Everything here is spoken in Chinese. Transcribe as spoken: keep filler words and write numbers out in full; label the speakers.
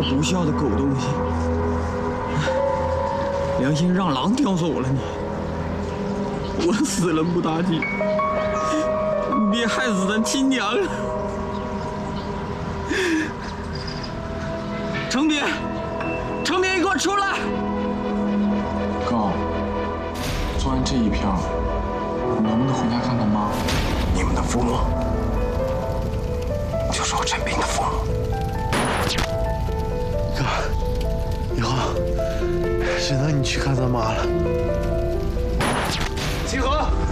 Speaker 1: 不孝的狗东西，良心让狼叼走了你，我死了不打紧，你别害死咱亲娘啊！程斌，程斌，你给我出来！
Speaker 2: 哥，做完这一票，你能不能回家看看妈？
Speaker 3: 你们的父母，就是我陈斌的父母。
Speaker 4: 哥，以后只能你去看咱妈了。
Speaker 3: 清河。